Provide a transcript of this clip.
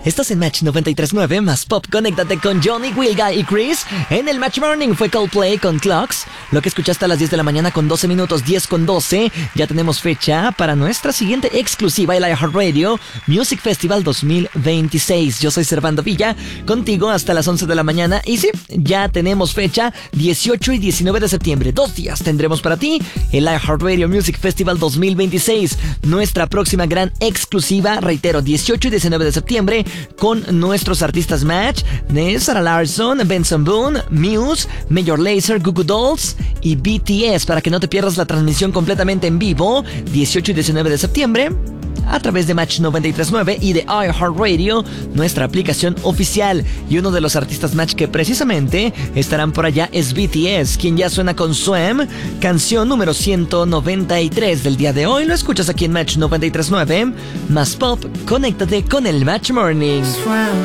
Estás en Match 93.9 más Pop. Conéctate con Johnny, Wilga y Chris. En el Match Morning fue Coldplay con Clocks. Lo que escuchaste a las 10 de la mañana con 12 minutos, 10 con 12. Ya tenemos fecha para nuestra siguiente exclusiva, el iHeartRadio Music Festival 2026. Yo soy Servando Villa, contigo hasta las 11 de la mañana. Y sí, ya tenemos fecha, 18 y 19 de septiembre. 2 días tendremos para ti el iHeartRadio Music Festival 2026. Nuestra próxima gran exclusiva, reitero, 18 y 19 de septiembre, con nuestros artistas Match, de Sarah Larsson, Benson Boone, Muse, Major Lazer, Goo Goo Dolls y BTS, para que no te pierdas la transmisión completamente en vivo, 18 y 19 de septiembre, a través de Match 93.9 y de iHeartRadio, nuestra aplicación oficial. Y uno de los artistas Match que precisamente estarán por allá es BTS, quien ya suena con Swim, canción número 193 del día de hoy. Lo escuchas aquí en Match 93.9 más Pop. Conéctate con el Match Morning.